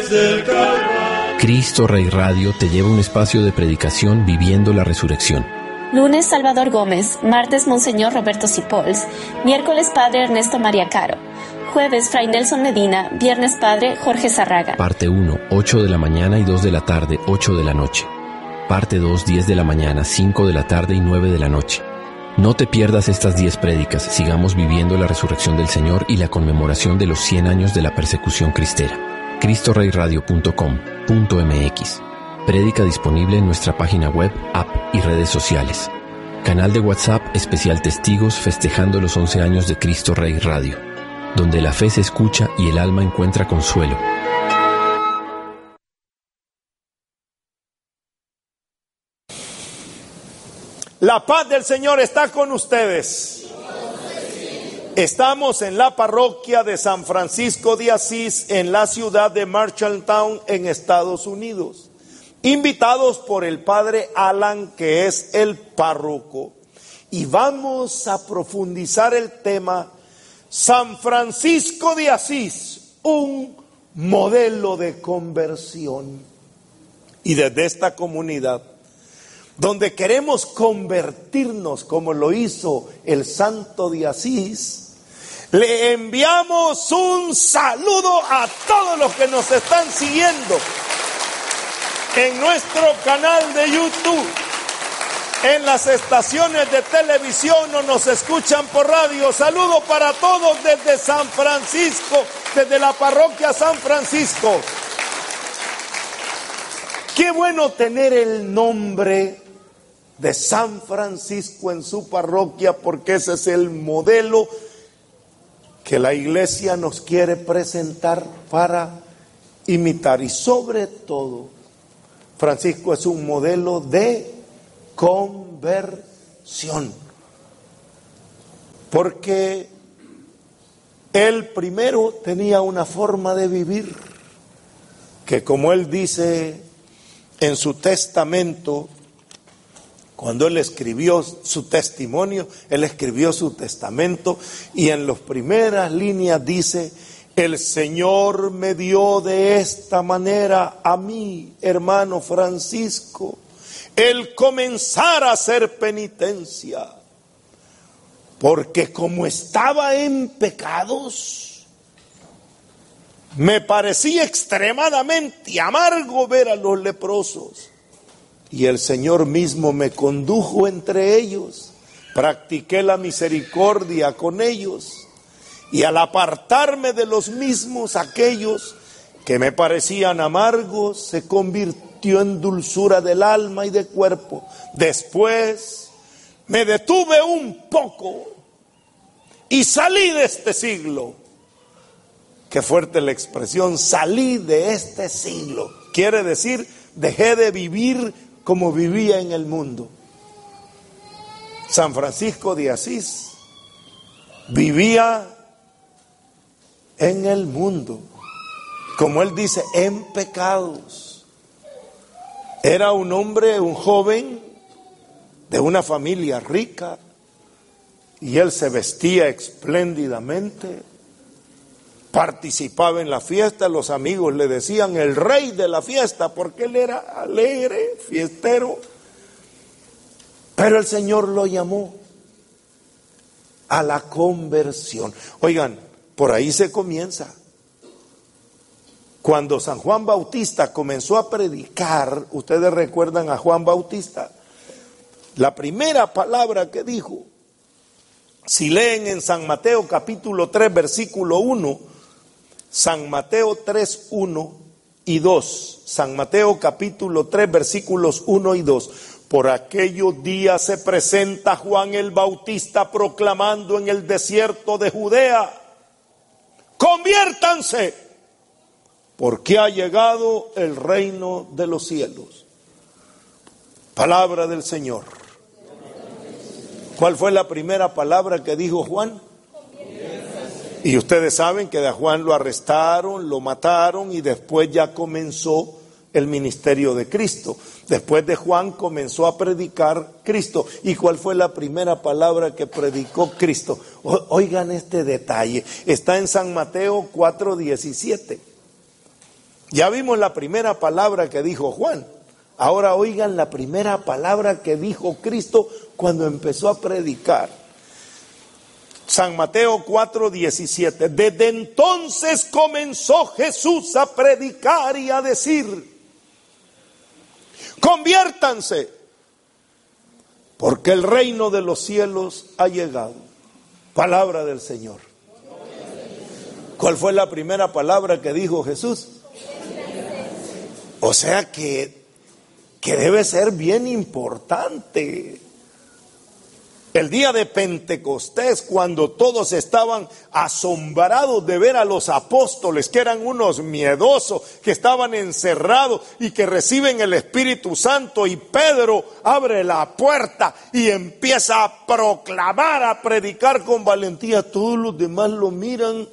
del Calvario. Cristo Rey Radio te lleva a un espacio de predicación viviendo la resurrección. Lunes, Salvador Gómez. Martes, Monseñor Roberto Sipols. Miércoles, Padre Ernesto María Caro. Jueves, Fray Nelson Medina. Viernes, Padre Jorge Zarraga. Parte 1, 8 de la mañana y 2 de la tarde, 8 de la noche. Parte 2, 10 de la mañana, 5 de la tarde y 9 de la noche. No te pierdas estas 10 prédicas. Sigamos viviendo la resurrección del Señor y la conmemoración de los 100 años de la persecución cristera. CristoReyRadio.com.mx. Prédica disponible en nuestra página web, app y redes sociales. Canal de WhatsApp especial Testigos festejando los 11 años de Cristo Rey Radio, donde la fe se escucha y el alma encuentra consuelo. La paz del Señor está con ustedes. Estamos en la parroquia de San Francisco de Asís, en la ciudad de Marshalltown, en Estados Unidos. Invitados por el padre Alan, que es el párroco. Y vamos a profundizar el tema San Francisco de Asís, un modelo de conversión. Y desde esta comunidad, donde queremos convertirnos como lo hizo el santo de Asís, le enviamos un saludo a todos los que nos están siguiendo en nuestro canal de YouTube, en las estaciones de televisión o nos escuchan por radio. Saludo para todos desde San Francisco, desde la parroquia San Francisco. Qué bueno tener el nombre de San Francisco en su parroquia, porque ese es el modelo que la iglesia nos quiere presentar para imitar. Y sobre todo, Francisco es un modelo de conversión, porque él primero tenía una forma de vivir que, como él dice en su testamento, cuando él escribió su testimonio, él escribió su testamento y en las primeras líneas dice: el Señor me dio de esta manera a mí, hermano Francisco, el comenzar a hacer penitencia, porque como estaba en pecados, me parecía extremadamente amargo ver a los leprosos. Y el Señor mismo me condujo entre ellos, practiqué la misericordia con ellos, y al apartarme de los mismos, aquellos que me parecían amargos se convirtió en dulzura del alma y de cuerpo. Después me detuve un poco y salí de este siglo. Qué fuerte la expresión, salí de este siglo. Quiere decir, dejé de vivir como vivía en el mundo. San Francisco de Asís vivía en el mundo, como él dice, en pecados. Era un hombre, un joven de una familia rica, y él se vestía espléndidamente, participaba en la fiesta. Los amigos le decían el rey de la fiesta, porque él era alegre, fiestero. Pero el Señor lo llamó a la conversión. Oigan, por ahí se comienza. Cuando San Juan Bautista comenzó a predicar, ustedes recuerdan a Juan Bautista, la primera palabra que dijo, si leen en San Mateo capítulo 3 versículo 1, San Mateo 3, 1 y 2, San Mateo capítulo 3 versículos 1 y 2, por aquellos días se presenta Juan el Bautista proclamando en el desierto de Judea: conviértanse, porque ha llegado el reino de los cielos. Palabra del Señor. ¿Cuál fue la primera palabra que dijo Juan? Y ustedes saben que a Juan lo arrestaron, lo mataron y después ya comenzó el ministerio de Cristo. Después de Juan comenzó a predicar Cristo. ¿Y cuál fue la primera palabra que predicó Cristo? Oigan este detalle, está en San Mateo 4:17. Ya vimos la primera palabra que dijo Juan. Ahora oigan la primera palabra que dijo Cristo cuando empezó a predicar. San Mateo 4:17. Desde entonces comenzó Jesús a predicar y a decir: conviértanse, porque el reino de los cielos ha llegado. Palabra del Señor. ¿Cuál fue la primera palabra que dijo Jesús? O sea que debe ser bien importante. El día de Pentecostés, cuando todos estaban asombrados de ver a los apóstoles, que eran unos miedosos, que estaban encerrados y que reciben el Espíritu Santo, y Pedro abre la puerta y empieza a proclamar, a predicar con valentía. Todos los demás lo miran,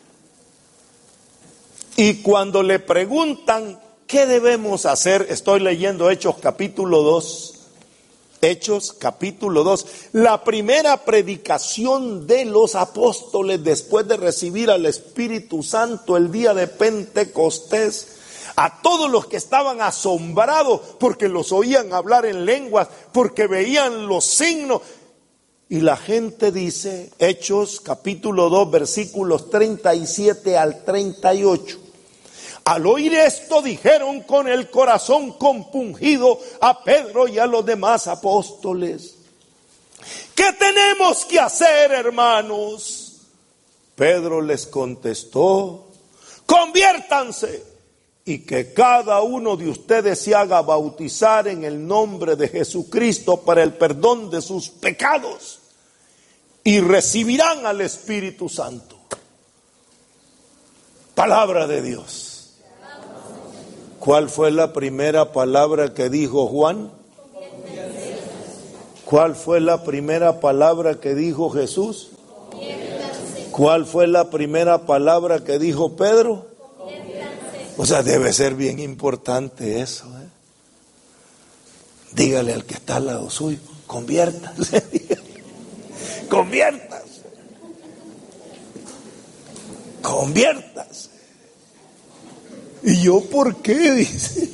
y cuando le preguntan ¿qué debemos hacer? Estoy leyendo Hechos capítulo 2. Hechos capítulo 2, la primera predicación de los apóstoles después de recibir al Espíritu Santo el día de Pentecostés. A todos los que estaban asombrados porque los oían hablar en lenguas, porque veían los signos. Y la gente dice, Hechos capítulo 2, versículos 37 al 38. Al oír esto dijeron con el corazón compungido a Pedro y a los demás apóstoles: ¿qué tenemos que hacer, hermanos? Pedro les contestó: conviértanse y que cada uno de ustedes se haga bautizar en el nombre de Jesucristo para el perdón de sus pecados, y recibirán al Espíritu Santo. Palabra de Dios. ¿Cuál fue la primera palabra que dijo Juan? ¿Cuál fue la primera palabra que dijo Jesús? ¿Cuál fue la primera palabra que dijo Pedro? O sea, debe ser bien importante eso, ¿eh? Dígale al que está al lado suyo: conviértase. Conviértase. Conviértase. ¿Y yo por qué? Dice.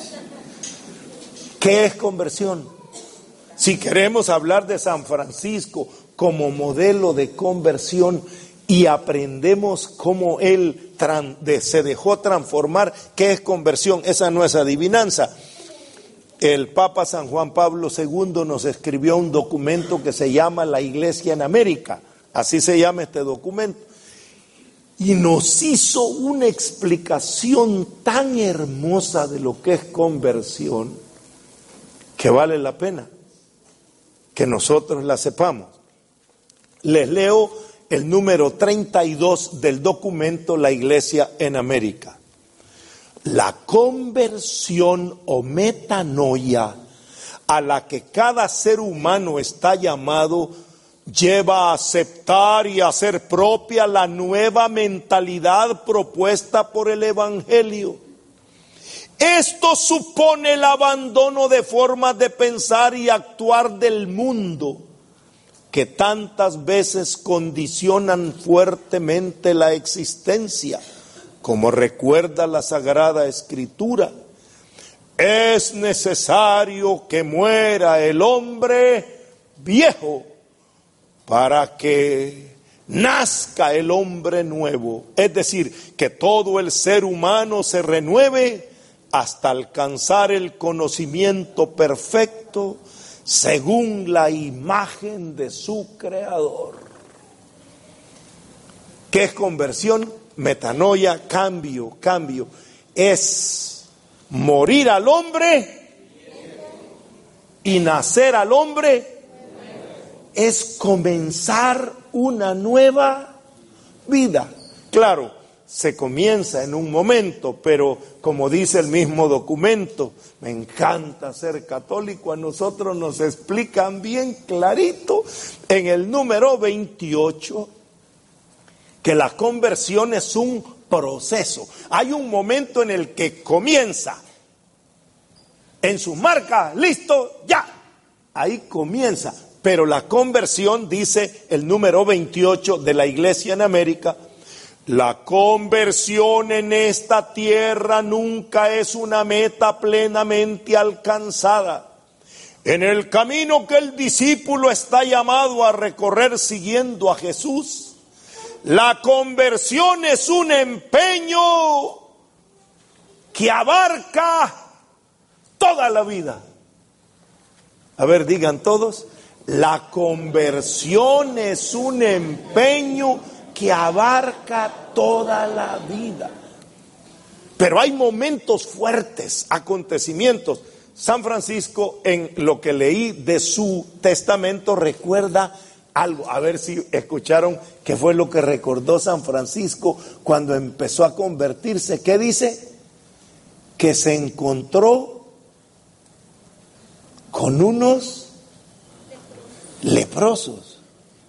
¿Qué es conversión? Si queremos hablar de San Francisco como modelo de conversión y aprendemos cómo él se dejó transformar, ¿qué es conversión? Esa no es adivinanza. El Papa San Juan Pablo II nos escribió un documento que se llama La Iglesia en América. Así se llama este documento. Y nos hizo una explicación tan hermosa de lo que es conversión, que vale la pena que nosotros la sepamos. Les leo el número 32 del documento La Iglesia en América. La conversión o metanoia a la que cada ser humano está llamado lleva a aceptar y a hacer propia la nueva mentalidad propuesta por el Evangelio. Esto supone el abandono de formas de pensar y actuar del mundo que tantas veces condicionan fuertemente la existencia, como recuerda la Sagrada Escritura. Es necesario que muera el hombre viejo para que nazca el hombre nuevo, es decir, que todo el ser humano se renueve hasta alcanzar el conocimiento perfecto según la imagen de su Creador. ¿Qué es conversión? Metanoia, cambio. Es morir al hombre y nacer al hombre. Es comenzar una nueva vida. Claro, se comienza en un momento, pero como dice el mismo documento, me encanta ser católico, a nosotros nos explican bien clarito en el número 28 que la conversión es un proceso. Hay un momento en el que comienza, en su marca, listo, ya, ahí comienza. Pero la conversión, dice el número 28 de la Iglesia en América, La conversión en esta tierra nunca es una meta plenamente alcanzada. En el camino que el discípulo está llamado a recorrer siguiendo a Jesús, la conversión es un empeño que abarca toda la vida. A ver, digan todos, la conversión es un empeño que abarca toda la vida. Pero hay momentos fuertes, acontecimientos. San Francisco, en lo que leí de su testamento, recuerda algo. A ver si escucharon qué fue lo que recordó San Francisco cuando empezó a convertirse. ¿Qué dice? Que se encontró con unos leprosos.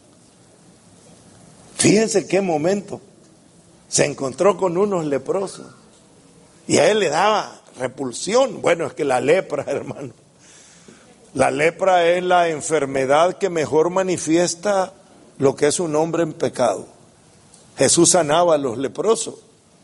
Fíjense qué momento. Se encontró con unos leprosos y a él le daba repulsión. Bueno, es que la lepra, hermano, la lepra es la enfermedad que mejor manifiesta lo que es un hombre en pecado. Jesús sanaba a los leprosos.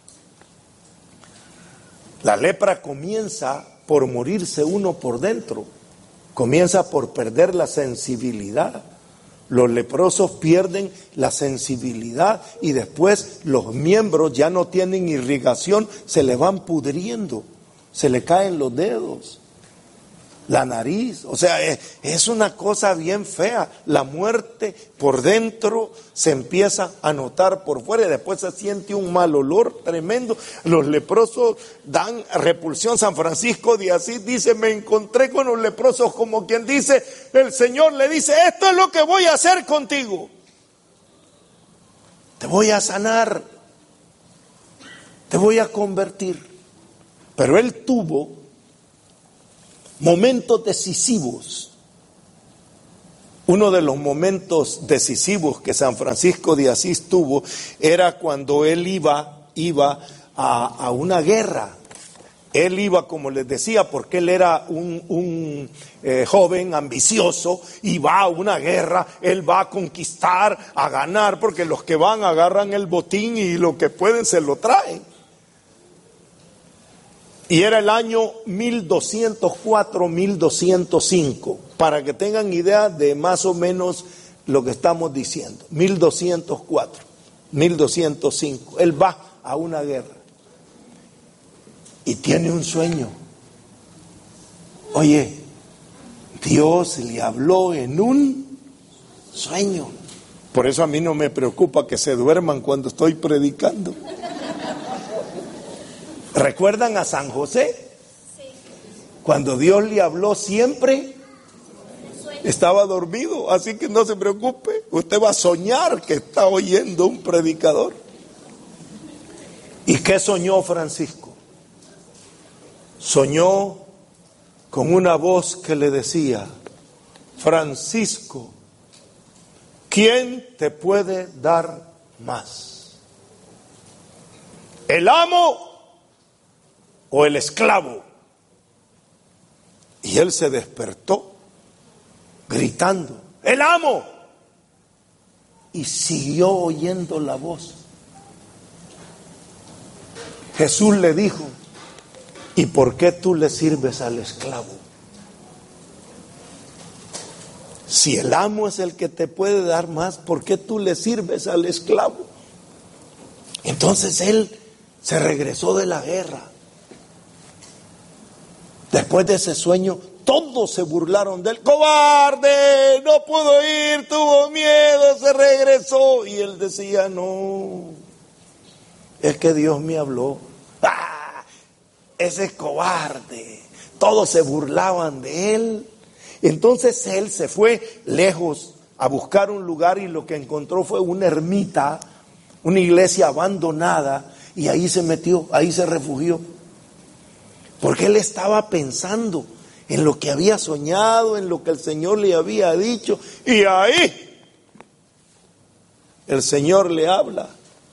La lepra comienza por morirse uno por dentro, comienza por perder la sensibilidad. Los leprosos pierden la sensibilidad y después los miembros ya no tienen irrigación, se les van pudriendo, se le caen los dedos, la nariz. O sea, es una cosa bien fea. La muerte por dentro se empieza a notar por fuera y después se siente un mal olor tremendo. Los leprosos dan repulsión. San Francisco de Asís dice: me encontré con los leprosos, como quien dice, el Señor le dice: esto es lo que voy a hacer contigo. Te voy a sanar, te voy a convertir. Pero él tuvo momentos decisivos. Uno de los momentos decisivos que San Francisco de Asís tuvo era cuando él iba a una guerra. Él iba, como les decía, porque él era un joven ambicioso y va a una guerra. Él va a conquistar, a ganar, porque los que van agarran el botín y lo que pueden se lo traen. Y era el año 1204-1205, para que tengan idea de más o menos lo que estamos diciendo. 1204, 1205. Él va a una guerra y tiene un sueño. Oye, Dios le habló en un sueño. Por eso a mí no me preocupa que se duerman cuando estoy predicando. ¿Recuerdan a San José? Sí. Cuando Dios le habló siempre estaba dormido, así que no se preocupe, usted va a soñar que está oyendo un predicador. ¿Y qué soñó Francisco? Soñó con una voz que le decía: Francisco, ¿quién te puede dar más? ¿El amo o el esclavo? Y él se despertó gritando: ¡el amo! Y siguió oyendo la voz. Jesús le dijo: ¿y por qué tú le sirves al esclavo? Si el amo es el que te puede dar más, ¿por qué tú le sirves al esclavo? Entonces él se regresó de la guerra. Después de ese sueño, todos se burlaron de él. ¡Cobarde! No pudo ir, tuvo miedo, se regresó. Y él decía: no, es que Dios me habló. ¡Ah! Ese es cobarde. Todos se burlaban de él. Entonces él se fue lejos a buscar un lugar y lo que encontró fue una ermita, una iglesia abandonada, y ahí se metió, ahí se refugió. Porque él estaba pensando en lo que había soñado, en lo que el Señor le había dicho. Y ahí el Señor le habla.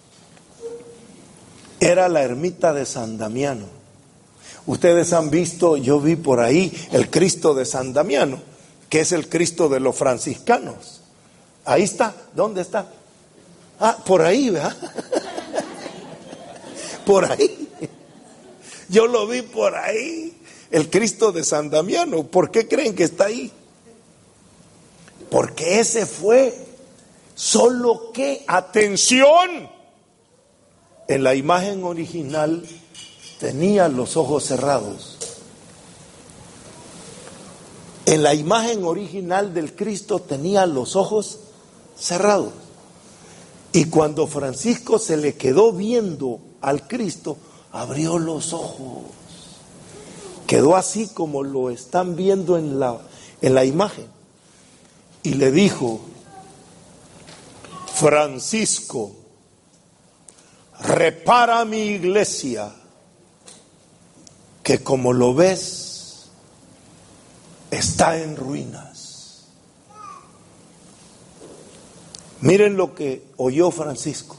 Era la ermita de San Damiano. Ustedes han visto, yo vi por ahí el Cristo de San Damiano, que es el Cristo de los franciscanos. Ahí está. ¿Dónde está? Ah, por ahí, ¿verdad? por ahí. Yo lo vi por ahí, el Cristo de San Damiano. ¿Por qué creen que está ahí? Porque ese fue, solo que, atención, en la imagen original tenía los ojos cerrados. En la imagen original del Cristo tenía los ojos cerrados. Y cuando Francisco se le quedó viendo al Cristo, abrió los ojos. Quedó así como lo están viendo en la imagen. Y le dijo: Francisco, repara mi iglesia, que como lo ves, está en ruinas. Miren lo que oyó Francisco: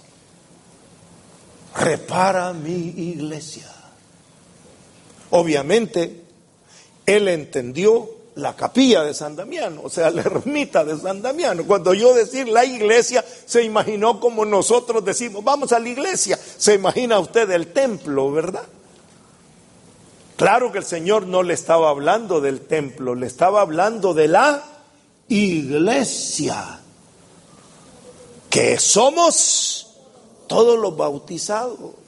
repara mi iglesia. Obviamente, él entendió la capilla de San Damiano, o sea, la ermita de San Damiano. Cuando yo decir la iglesia, se imaginó como nosotros decimos, vamos a la iglesia. Se imagina usted el templo, ¿verdad? Claro que el Señor no le estaba hablando del templo, le estaba hablando de la iglesia, que somos todos los bautizados.